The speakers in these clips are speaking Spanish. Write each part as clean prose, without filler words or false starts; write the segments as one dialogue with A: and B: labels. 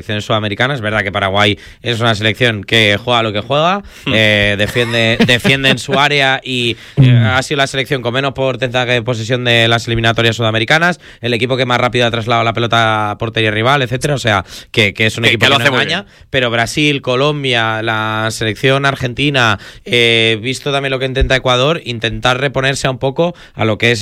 A: selecciones sudamericanas. Es verdad que Paraguay es una selección que juega lo que juega, defiende en su área y ha sido la selección con menos porcentaje de posesión de las eliminatorias sudamericanas, el equipo que más rápido ha trasladado la pelota a portería rival, etcétera. O sea, que es un equipo que no engaña. Pero Brasil, Colombia, la selección argentina, visto también lo que intenta Ecuador, intentar reponerse un poco a lo que es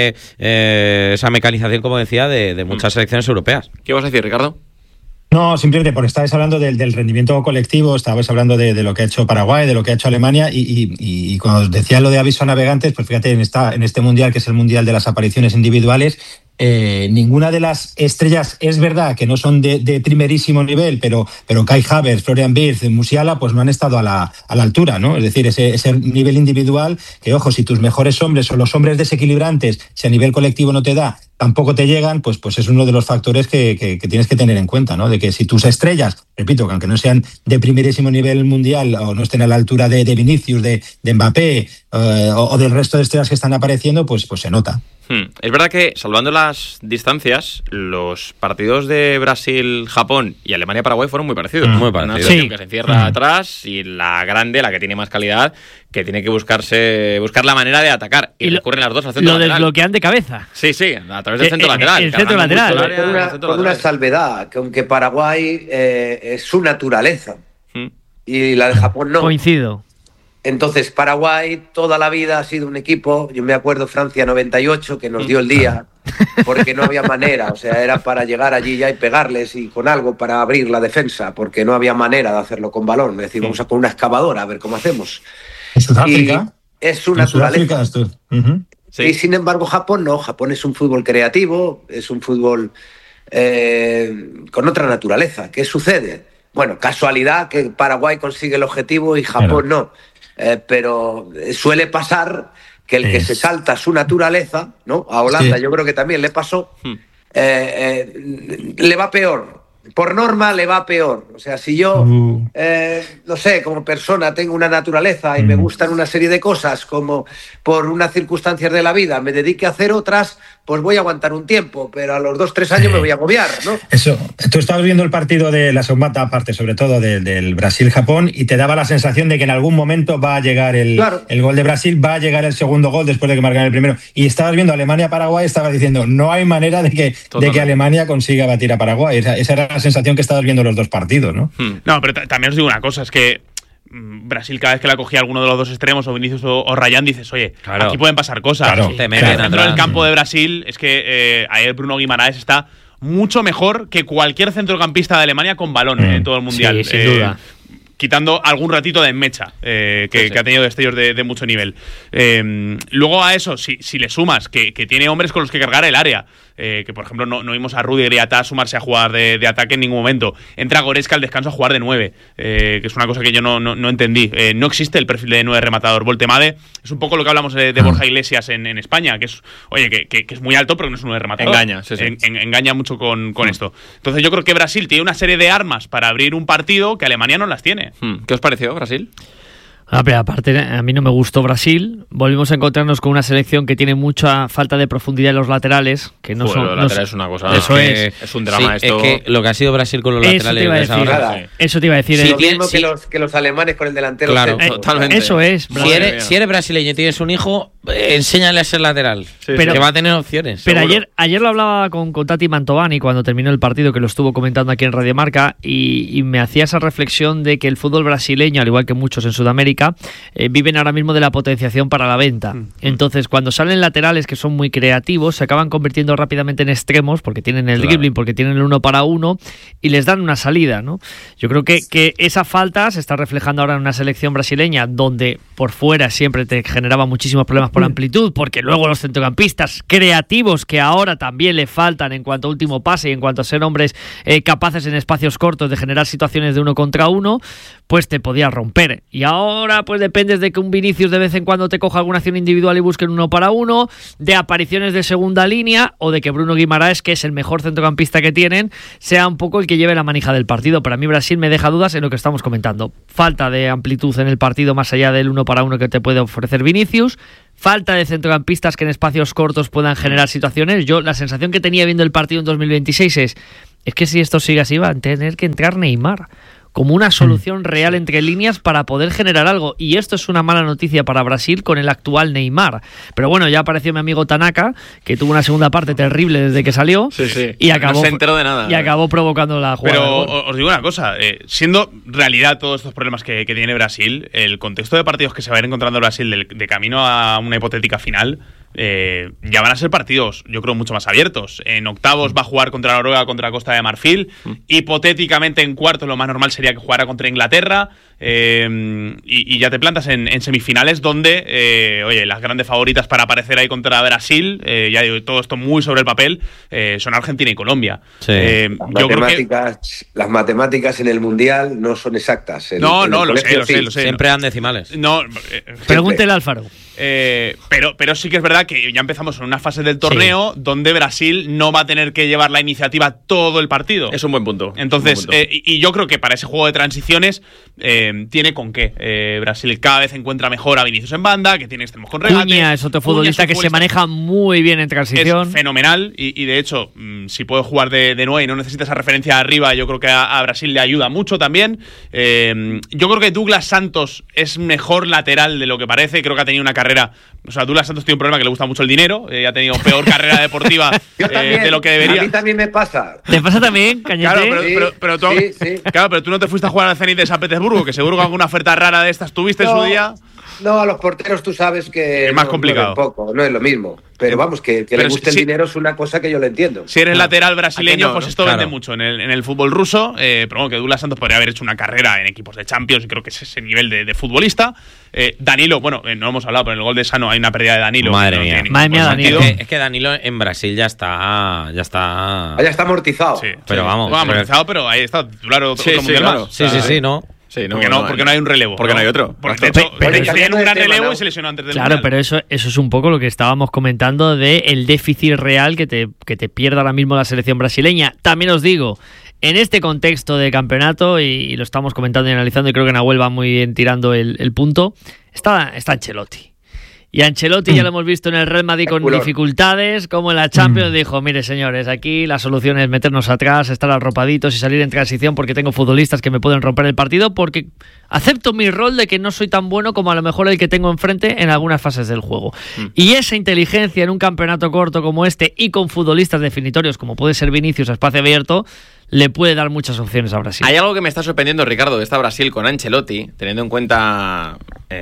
A: esa mecanización, como decía, de muchas selecciones europeas.
B: ¿Qué vas a decir, Ricardo?
C: No, simplemente porque estabais hablando del rendimiento colectivo, estabais hablando de lo que ha hecho Paraguay, de lo que ha hecho Alemania y cuando os decía lo de aviso a navegantes, pues fíjate, en este mundial, que es el mundial de las apariciones individuales, ninguna de las estrellas, es verdad que no son de primerísimo nivel, pero Kai Havertz, Florian Wirtz, Musiala, pues no han estado a la altura, ¿no? Es decir, ese nivel individual que, ojo, si tus mejores hombres o los hombres desequilibrantes, si a nivel colectivo no te da, tampoco te llegan, pues es uno de los factores que tienes que tener en cuenta, ¿no? De que si tus estrellas, repito, que aunque no sean de primerísimo nivel mundial o no estén a la altura de Vinicius, de Mbappé o del resto de estrellas que están apareciendo, pues se nota.
B: Es verdad que, salvando las distancias, los partidos de Brasil-Japón y Alemania-Paraguay fueron muy parecidos.
A: Muy parecidos.
B: Una selección que se encierra atrás y la grande, la que tiene más calidad, que tiene que buscar la manera de atacar. Y recurren las dos al centro lateral.
D: Lo desbloquean de cabeza.
B: Sí, a través del centro lateral.
D: El centro lateral.
E: Con una salvedad, que aunque Paraguay es su naturaleza y la de Japón no.
D: Coincido.
E: Entonces, Paraguay toda la vida ha sido un equipo, yo me acuerdo Francia 98, que nos dio el día, porque no había manera, o sea, era para llegar allí ya y pegarles y con algo para abrir la defensa, porque no había manera de hacerlo con balón, es decir, vamos a poner una excavadora a ver cómo hacemos.
C: ¿En Sudáfrica?
E: Y es su naturaleza.
B: Sí.
E: Y sin embargo, Japón no, Japón es un fútbol creativo, es un fútbol con otra naturaleza. ¿Qué sucede? Bueno, casualidad que Paraguay consigue el objetivo y Japón no. Pero suele pasar que el que se salta su naturaleza, ¿no? A Holanda yo creo que también le pasó, le va peor. Por norma le va peor. O sea, si yo, no sé, como persona tengo una naturaleza y me gustan una serie de cosas, como por unas circunstancias de la vida me dedique a hacer otras, pues voy a aguantar un tiempo, pero a los 2-3 años me voy a agobiar, ¿no?
C: Eso. Tú estabas viendo el partido de la segunda parte, sobre todo del Brasil-Japón, y te daba la sensación de que en algún momento va a llegar el gol de Brasil, va a llegar el segundo gol después de que marcaran el primero. Y estabas viendo Alemania-Paraguay, estabas diciendo, no hay manera de que Alemania consiga batir a Paraguay. Esa era la sensación que estabas viendo los dos partidos, ¿no?
F: No, pero también os digo una cosa, es que Brasil, cada vez que la cogía alguno de los dos extremos, o Vinicius o Rayán, dices, oye, aquí pueden pasar cosas. Dentro del campo de Brasil es que ayer Bruno Guimaraes está mucho mejor que cualquier centrocampista de Alemania con balón en todo el Mundial.
D: Sí, sin duda.
F: Quitando algún ratito de Mecha, que ha tenido destellos de mucho nivel. Luego a eso, si le sumas que tiene hombres con los que cargar el área, que por ejemplo no vimos a Rudiger y a Tah sumarse a jugar de ataque en ningún momento. Entra Goretzka al descanso a jugar de 9, que es una cosa que yo no entendí. No existe el perfil de 9 rematador. Voltemade es un poco lo que hablamos de Borja Iglesias en España, que es, oye, que es muy alto, pero no es un 9 rematador.
B: Engaña,
F: engaña mucho con esto. Entonces yo creo que Brasil tiene una serie de armas para abrir un partido que Alemania no las tiene.
B: ¿Qué os pareció, Brasil?
D: Pero aparte, a mí no me gustó Brasil. Volvimos a encontrarnos con una selección que tiene mucha falta de profundidad en los laterales, que no son.
B: Los laterales es una cosa.
D: Eso es
B: un drama esto.
A: Es que lo que ha sido Brasil con los laterales ahora.
D: Eso te iba a decir.
E: Lo mismo que los alemanes con el delantero.
A: Claro,
B: totalmente.
D: Eso es.
A: Si eres brasileño y tienes un hijo, enséñale a ser lateral.
D: Pero,
A: que va a tener opciones.
D: Pero ayer lo hablaba con Tati Mantovani cuando terminó el partido, que lo estuvo comentando aquí en Radio Marca, y me hacía esa reflexión de que el fútbol brasileño, al igual que muchos en Sudamérica, viven ahora mismo de la potenciación para la venta. Entonces, cuando salen laterales que son muy creativos, se acaban convirtiendo rápidamente en extremos, porque tienen el dribbling, porque tienen el 1 para 1, y les dan una salida, ¿no? Yo creo que esa falta se está reflejando ahora en una selección brasileña, donde por fuera siempre te generaba muchísimos problemas por amplitud, porque luego los centrocampistas creativos, que ahora también le faltan en cuanto a último pase y en cuanto a ser hombres capaces en espacios cortos de generar situaciones de 1 contra 1, pues te podía romper. Y ahora ahora pues dependes de que un Vinicius de vez en cuando te coja alguna acción individual y busque un 1 para 1, de apariciones de segunda línea o de que Bruno Guimaraes, que es el mejor centrocampista que tienen, sea un poco el que lleve la manija del partido. Para mí Brasil me deja dudas en lo que estamos comentando. Falta de amplitud en el partido más allá del 1 para 1 que te puede ofrecer Vinicius. Falta de centrocampistas que en espacios cortos puedan generar situaciones. Yo la sensación que tenía viendo el partido en 2026 es que si esto sigue así va a tener que entrar Neymar como una solución real entre líneas para poder generar algo. Y esto es una mala noticia para Brasil con el actual Neymar. Pero bueno, ya apareció mi amigo Tanaka, que tuvo una segunda parte terrible desde que salió.
B: Sí.
D: Y acabó,
B: no se enteró de nada.
D: Y acabó provocando la jugada.
F: Pero os digo una cosa, siendo realidad todos estos problemas que tiene Brasil, el contexto de partidos que se va a ir encontrando Brasil de camino a una hipotética final, ya van a ser partidos, yo creo, mucho más abiertos. En octavos va a jugar contra Noruega, contra Costa de Marfil. Hipotéticamente en cuartos lo más normal sería que jugara contra Inglaterra. Y ya te plantas en semifinales donde, oye, las grandes favoritas para aparecer ahí contra Brasil, ya digo, todo esto muy sobre el papel, son Argentina y Colombia.
A: Sí.
E: Las matemáticas en el Mundial no son exactas.
F: Lo sé.
A: Siempre dan decimales.
F: No,
D: pregúntele a Alfaro.
F: Pero sí que es verdad que ya empezamos en una fase del torneo donde Brasil no va a tener que llevar la iniciativa todo el partido.
B: Es un buen punto.
F: Entonces, y yo creo que para ese juego de transiciones tiene con qué. Brasil cada vez encuentra mejor a Vinicius en banda, que tiene extremos con regate.
D: Cuña es otro futbolista que se maneja muy bien en transición.
F: Es fenomenal y de hecho, si puede jugar de 9 y no necesita esa referencia arriba, yo creo que a Brasil le ayuda mucho también. Yo creo que Douglas Santos es mejor lateral de lo que parece. Creo que ha tenido una carrera. O sea, Douglas Santos tiene un problema que le gusta mucho el dinero. Ha tenido peor carrera deportiva de lo que debería.
E: A mí también me pasa.
D: ¿Te pasa también, Cañete?
F: Claro, pero tú,
E: sí.
F: Claro, pero tú no te fuiste a jugar al Zenit de San Petersburgo, que seguro que alguna oferta rara de estas tuviste en su día.
E: No, a los porteros tú sabes que
F: es más complicado.
E: No es lo mismo. Pero vamos, que le guste el dinero es una cosa que yo lo entiendo.
F: Si eres lateral brasileño, pues esto
A: claro.
F: vende mucho en el fútbol ruso. Pero bueno, que Douglas Santos podría haber hecho una carrera en equipos de Champions y creo que es ese nivel de futbolista. Danilo, bueno, no hemos hablado, pero en el gol de Sano hay una pérdida de Danilo.
A: Madre mía,
D: Danilo.
A: Es que Danilo en Brasil ya está
E: amortizado.
F: Sí,
A: pero vamos.
F: Amortizado, pero ahí está titular otro mundial
B: claro.
F: más.
A: Sí, ¿no?
B: Sí,
F: ¿Por qué no hay un relevo?
B: Porque no hay otro.
F: Porque de hecho, tenían un gran relevo y se lesionó antes del
D: Claro,
F: mundial.
D: pero eso es un poco lo que estábamos comentando de el déficit real que te pierda ahora mismo la selección brasileña. También os digo, en este contexto de campeonato, y lo estamos comentando y analizando, y creo que Nahuel va muy bien tirando el punto, está Ancelotti. Y Ancelotti ya lo hemos visto en el Real Madrid con dificultades, como en la Champions dijo, mire señores, aquí la solución es meternos atrás, estar arropaditos y salir en transición porque tengo futbolistas que me pueden romper el partido, porque acepto mi rol de que no soy tan bueno como a lo mejor el que tengo enfrente en algunas fases del juego. Y esa inteligencia en un campeonato corto como este y con futbolistas definitorios como puede ser Vinicius a espacio abierto, le puede dar muchas opciones a Brasil.
B: Hay algo que me está sorprendiendo, Ricardo, de esta Brasil con Ancelotti, teniendo en cuenta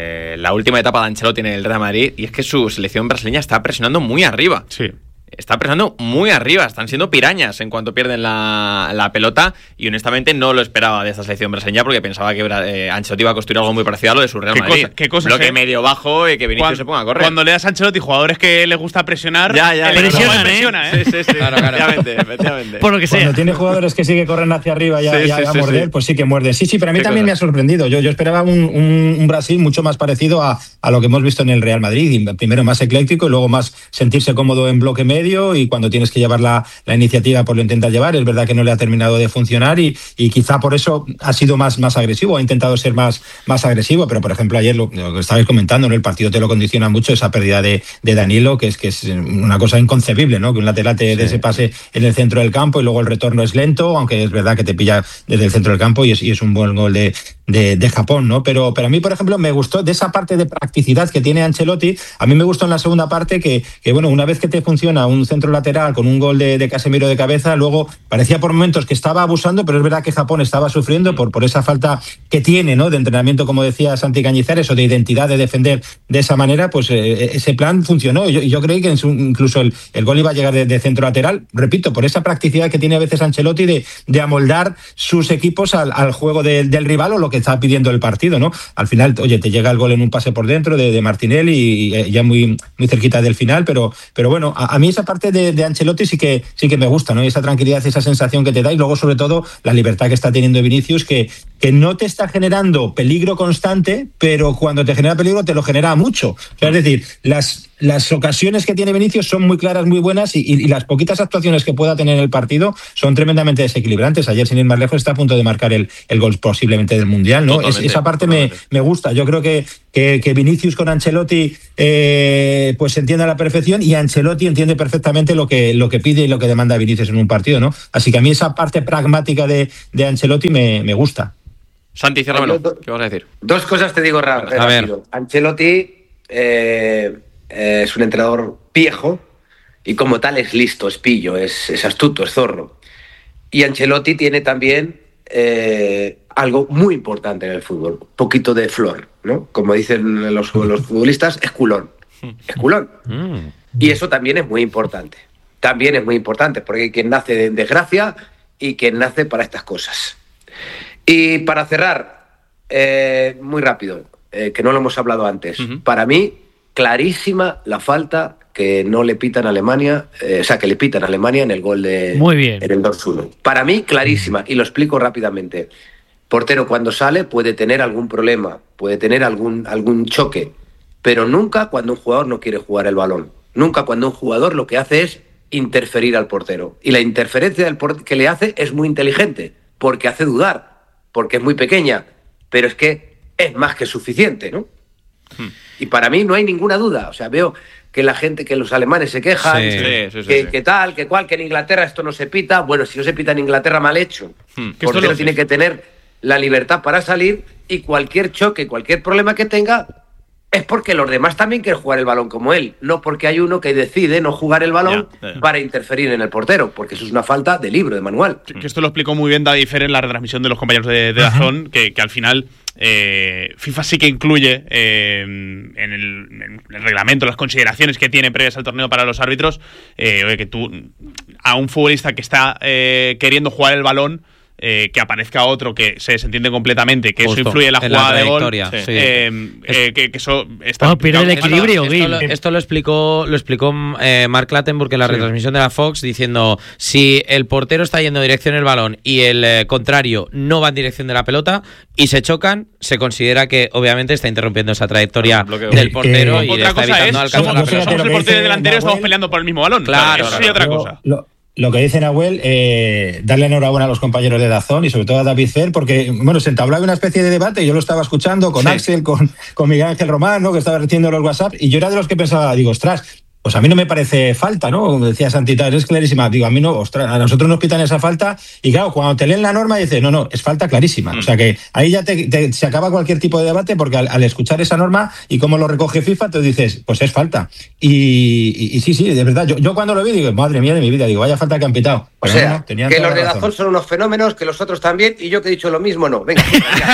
B: la última etapa de Ancelotti en el Real Madrid, y es que su selección brasileña está presionando muy arriba.
F: Sí.
B: Está presionando muy arriba, están siendo pirañas en cuanto pierden la pelota, y honestamente no lo esperaba de esta selección brasileña porque pensaba que Ancelotti iba a construir algo muy parecido a lo de su Real Madrid.
F: ¿Qué cosa?
B: Bloque medio bajo y que Vinicius se ponga a correr.
F: Cuando le das a Ancelotti jugadores que les gusta presionar,
D: presiona,
B: Sí.
A: Claro.
B: Efectivamente.
D: Por lo que sea.
C: Cuando tiene jugadores que sí que corren hacia arriba y a morder, pues sí que muerde. Sí, pero a mí
B: Qué
C: también
B: cosa.
C: me ha sorprendido. Yo esperaba un Brasil mucho más parecido a lo que hemos visto en el Real Madrid. Y primero más ecléctico y luego más sentirse cómodo en bloque medio, y cuando tienes que llevar la iniciativa pues lo intentas llevar. Es verdad que no le ha terminado de funcionar y quizá por eso ha sido más agresivo, ha intentado ser más agresivo, pero por ejemplo ayer lo que estabais comentando, ¿no? El partido te lo condiciona mucho, esa pérdida de Danilo, que es una cosa inconcebible, ¿no? Que un lateral te dé ese pase en el centro del campo y luego el retorno es lento, aunque es verdad que te pilla desde el centro del campo y es un buen gol de Japón, ¿no? Pero a mí, por ejemplo, me gustó de esa parte de practicidad que tiene Ancelotti. A mí me gustó en la segunda parte que bueno, una vez que te funciona un centro lateral con un gol de Casemiro de cabeza, luego parecía por momentos que estaba abusando, pero es verdad que Japón estaba sufriendo por esa falta que tiene, ¿no? De entrenamiento, como decía Santi Cañizares, o de identidad de defender de esa manera, pues ese plan funcionó. Yo creí que incluso el gol iba a llegar de centro lateral, repito, por esa practicidad que tiene a veces Ancelotti de amoldar sus equipos al juego del rival o lo que está pidiendo el partido, ¿no? Al final, oye, te llega el gol en un pase por dentro de Martinelli y ya muy cerquita del final, pero bueno, a mí esa parte de Ancelotti sí que me gusta, ¿no? Esa tranquilidad, esa sensación que te da, y luego sobre todo la libertad que está teniendo Vinicius, que no te está generando peligro constante, pero cuando te genera peligro te lo genera mucho. O sea, es decir, las ocasiones que tiene Vinicius son muy claras, muy buenas, y las poquitas actuaciones que pueda tener en el partido son tremendamente desequilibrantes. Ayer, sin ir más lejos, está a punto de marcar el gol posiblemente del Mundial, ¿no? Esa parte me gusta. Yo creo que Vinicius con Ancelotti pues se entiende a la perfección, y Ancelotti entiende perfectamente lo que pide y lo que demanda Vinicius en un partido, ¿no? Así que a mí esa parte pragmática de Ancelotti me gusta.
B: Santi, ciérramelo. ¿Qué vas a decir?
E: Dos cosas te digo rápido.
A: A ver.
E: Ancelotti es un entrenador viejo y como tal es listo, es pillo, es astuto, es zorro. Y Ancelotti tiene también algo muy importante en el fútbol, un poquito de flor, ¿no? Como dicen los futbolistas, es culón. Es culón. Y eso también es muy importante. También es muy importante, porque hay quien nace de desgracia y quien nace para estas cosas. Y para cerrar, muy rápido, que no lo hemos hablado antes, para mí, clarísima la falta que no le pitan a Alemania, que le pitan a Alemania en el gol
D: Muy bien.
E: en el 2-1. Para mí, clarísima, y lo explico rápidamente. Portero cuando sale puede tener algún problema, puede tener algún choque, pero nunca cuando un jugador no quiere jugar el balón. Nunca cuando un jugador lo que hace es interferir al portero. Y la interferencia que le hace es muy inteligente, porque hace dudar, porque es muy pequeña, pero es que es más que suficiente, ¿no? Y para mí no hay ninguna duda. O sea, veo que la gente, que los alemanes se quejan, que tal, que cual, que en Inglaterra esto no se pita. Bueno, si no se pita en Inglaterra, mal hecho. El portero tiene que tener la libertad para salir, y cualquier choque, cualquier problema que tenga, es porque los demás también quieren jugar el balón como él, no porque hay uno que decide no jugar el balón para interferir en el portero, porque eso es una falta de libro, de manual.
F: Que esto lo explicó muy bien David Fer en la retransmisión de los compañeros de DAZN, que al final FIFA sí que incluye en el reglamento las consideraciones que tiene previas al torneo para los árbitros, que tú, a un futbolista que está queriendo jugar el balón, que aparezca otro que se desentiende completamente, que eso influye en la jugada de gol, que eso está
D: pierde el equilibrio.
A: Esto lo explicó Mark Clattenburg en la retransmisión de la Fox, diciendo: si el portero está yendo en dirección del balón y el contrario no va en dirección de la pelota y se chocan, se considera que obviamente está interrumpiendo esa trayectoria del portero y le está evitando alcanzar la pelota.
F: Somos el portero y el delantero, estamos peleando por el mismo balón.
A: Claro,
F: eso sería otra cosa.
C: Lo que dice Nahuel, darle enhorabuena a los compañeros de DAZN y sobre todo a David Fer, porque bueno, se entablaba una especie de debate, yo lo estaba escuchando con Axel, con Miguel Ángel Román, ¿no? Que estaba recibiendo los WhatsApp, y yo era de los que pensaba, digo, ostras, pues a mí no me parece falta, ¿no? Como decía Santita, es clarísima. Digo, a mí no, ostras, a nosotros nos pitan esa falta, y claro, cuando te leen la norma dices, no, es falta clarísima. O sea que ahí ya se acaba cualquier tipo de debate, porque al escuchar esa norma y cómo lo recoge FIFA, te dices, pues es falta. Y sí, de verdad, yo cuando lo vi digo, madre mía de mi vida, digo, vaya falta que han pitado.
E: O sea, que los de DAZN son unos fenómenos, que los otros también, y yo que he dicho lo mismo, no. Venga.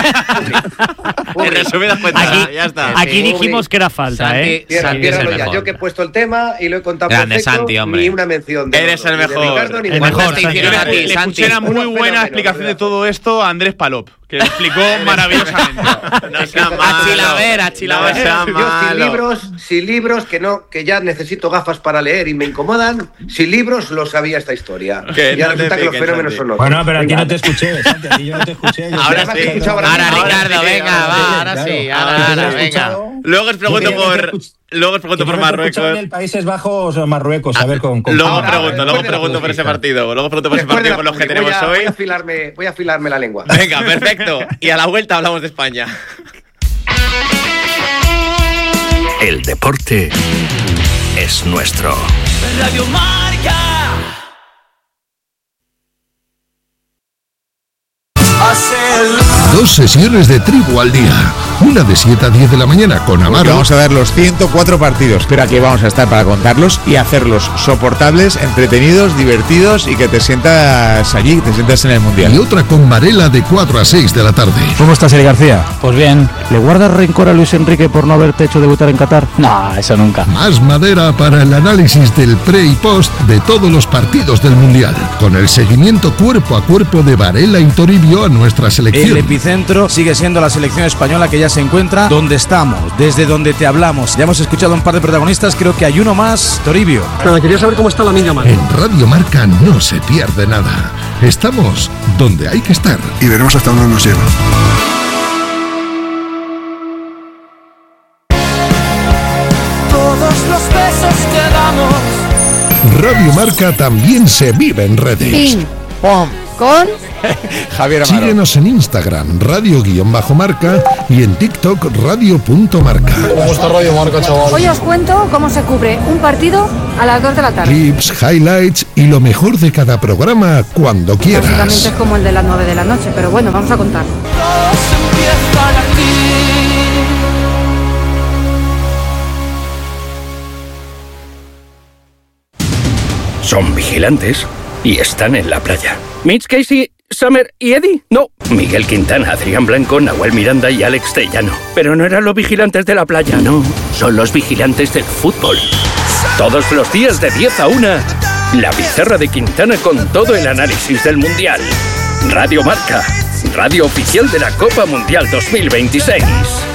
B: En resumidas cuentas, ya está.
D: Aquí dijimos que era falta,
A: Santi,
E: Ciérralo ya. Yo que he puesto el tema y lo he contado
A: grande,
E: perfecto,
A: Santi, hombre.
E: ni una mención de
B: Eres el mejor.
E: Ricardo, ni de
D: El mejor,
E: Santi.
D: Santi.
F: Le escuché una muy buena explicación de todo esto a Andrés Palop, que lo explicó maravillosamente.
B: No sea malo.
A: A Chilaver.
B: No sea
E: Yo
B: malo.
E: sin libros, que ya necesito gafas para leer y me incomodan, sin libros lo sabía esta historia.
B: Que
E: Y ahora
B: no te
E: resulta que los
B: piquen,
E: fenómenos
B: Santi.
E: son otros.
C: Bueno, pero a ti
E: Venga.
C: no te escuché, Santi, a ti yo no te escuché.
B: Ahora sí.
A: Ahora, Ricardo,
B: sí,
A: venga,
B: ahora
A: va, ahora sí, ahora, venga.
B: Luego os pregunto por Marruecos.
C: En el Países Bajos o Marruecos, a ver con
B: Luego
E: Ahora,
B: pregunto por ese partido. Luego pregunto por ese
E: Después de
B: partido
E: la
B: con los que
E: publi,
B: tenemos hoy.
E: voy a afilarme la lengua.
B: Venga, perfecto. Y a la vuelta hablamos de España.
G: El deporte es nuestro.
H: Radio Marca.
I: Dos sesiones de tribu al día. Una de 7 a 10 de la mañana con Amaro.
J: Vamos a ver los 104 partidos, pero aquí vamos a estar para contarlos y hacerlos soportables, entretenidos, divertidos y que te sientas allí, te sientas en el Mundial.
I: Y otra con Varela de 4 a 6 de la tarde.
K: ¿Cómo estás, Eli García? Pues bien. ¿Le guardas rencor a Luis Enrique por no haberte hecho debutar en Qatar? No, eso nunca.
I: Más madera para el análisis del pre y post de todos los partidos del Mundial. Con el seguimiento cuerpo a cuerpo de Varela y Toribio a nuestra selección.
K: El epicentro sigue siendo la selección española, que ya ya se encuentra donde estamos, desde donde te hablamos. Ya hemos escuchado a un par de protagonistas, creo que hay uno más, Toribio.
L: Nada, quería saber cómo está Lamine Yamal.
I: En Radio Marca no se pierde nada. Estamos donde hay que estar.
M: Y veremos hasta dónde nos lleva.
H: Todos los besos que damos.
I: Radio Marca también se vive en redes.
N: Ping, pom, con
J: Javier Amaro.
I: Síguenos en Instagram, radio_marca y en TikTok, radio.marca.
L: ¿Cómo está Radio Marca, chaval?
N: Hoy os cuento cómo se cubre un partido a las 2 de la tarde.
I: Clips, highlights y lo mejor de cada programa cuando quieras.
N: Básicamente es como el de las 9 de la noche, pero bueno, vamos a contar.
H: Todos empiezan aquí.
G: Son vigilantes y están en la playa. Mitch, Casey, Summer y Eddie. No, Miguel Quintana, Adrián Blanco, Nahuel Miranda y Alex Tellano. Pero no eran los vigilantes de la playa, no. Son los vigilantes del fútbol. Todos los días de 10 a 1. La pizarra de Quintana con todo el análisis del Mundial. Radio Marca, radio oficial de la Copa Mundial 2026.